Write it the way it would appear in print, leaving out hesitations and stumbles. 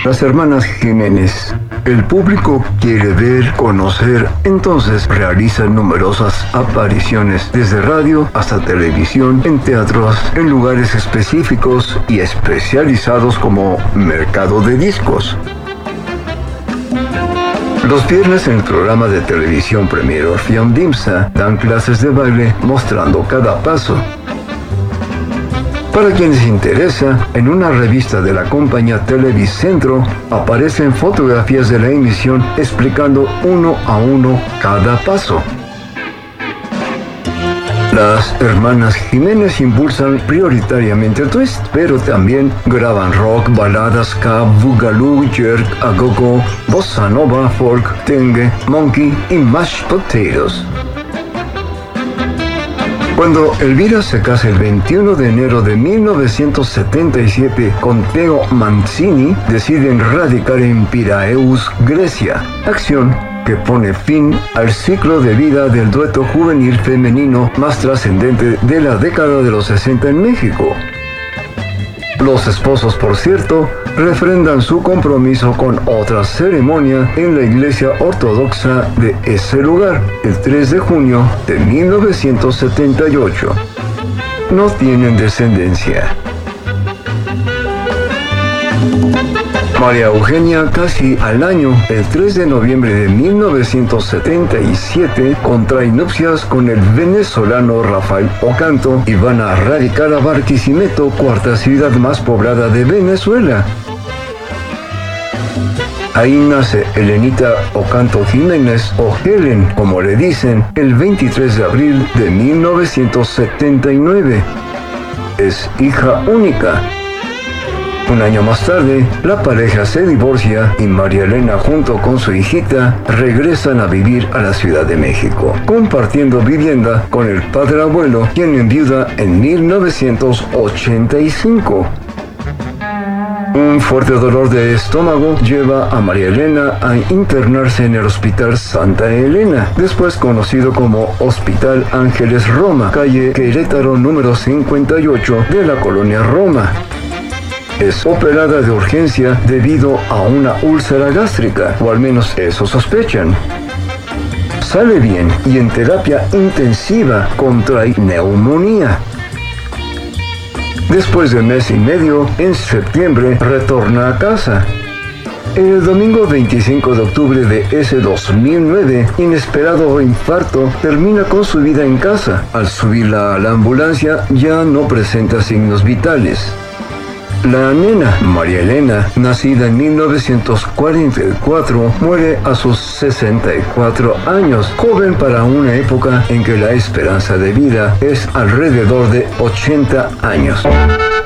Las hermanas Jiménez. El público quiere ver, conocer, entonces realizan numerosas apariciones desde radio hasta televisión, en teatros, en lugares específicos y especializados como mercado de discos. Los viernes en el programa de televisión Premier Orpheum Dimsa dan clases de baile mostrando cada paso. Para quienes interesa, en una revista de la compañía Televicentro aparecen fotografías de la emisión explicando uno a uno cada paso. Las hermanas Jiménez impulsan prioritariamente twist, pero también graban rock, baladas, ska, boogaloo, jerk, agogo, bossa nova, folk, tengue, monkey y mashed potatoes. Cuando Elvira se casa el 21 de enero de 1977 con Theo Mancini, deciden radicar en Piraeus, Grecia, acción que pone fin al ciclo de vida del dueto juvenil femenino más trascendente de la década de los 60 en México. Los esposos, por cierto, refrendan su compromiso con otra ceremonia en la iglesia ortodoxa de ese lugar, el 3 de junio de 1978. No tienen descendencia. María Eugenia, casi al año, el 3 de noviembre de 1977, contrae nupcias con el venezolano Rafael Ocanto y van a radicar a Barquisimeto, cuarta ciudad más poblada de Venezuela. Ahí nace Elenita Ocanto Jiménez, o Helen, como le dicen, el 23 de abril de 1979. Es hija única. Un año más tarde, la pareja se divorcia y María Elena junto con su hijita regresan a vivir a la Ciudad de México, compartiendo vivienda con el padre abuelo, quien enviuda en 1985. Un fuerte dolor de estómago lleva a María Elena a internarse en el Hospital Santa Elena, después conocido como Hospital Ángeles Roma, calle Querétaro número 58 de la colonia Roma. Es operada de urgencia debido a una úlcera gástrica, o al menos eso sospechan. Sale bien y en terapia intensiva contrae neumonía. Después de mes y medio, en septiembre, retorna a casa. El domingo 25 de octubre de ese 2009, inesperado infarto termina con su vida en casa. Al subirla a la ambulancia, ya no presenta signos vitales. La nena, María Elena, nacida en 1944, muere a sus 64 años, joven para una época en que la esperanza de vida es alrededor de 80 años.